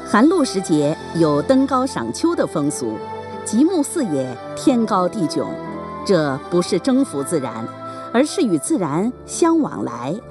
寒露时节有登高赏秋的风俗，极目四野，天高地迥。这不是征服自然，而是与自然相往来，